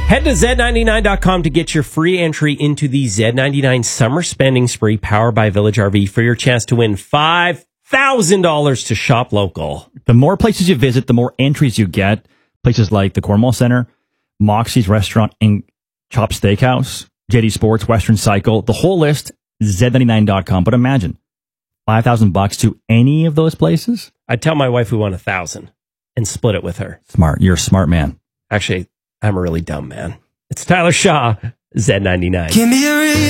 Head to Z99.com to get your free entry into the Z99 Summer Spending Spree powered by Village RV for your chance to win $5,000 to shop local. The more places you visit, the more entries you get. Places like the Cornwall Center, Moxie's Restaurant and Chop Steakhouse, JD Sports, Western Cycle, the whole list, Z99.com. But imagine, $5,000 to any of those places? I'd tell my wife we won $1,000 and split it with her. Smart. You're a smart man. Actually, I'm a really dumb man. It's Tyler Shaw, Z99. Give me a